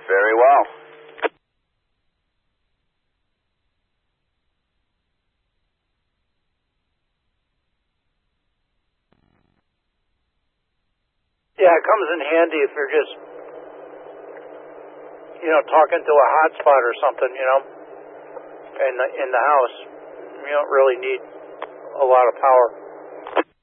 Very well. Yeah, it comes in handy if you're just, talking to a hotspot or something, in the house. You don't really need a lot of power.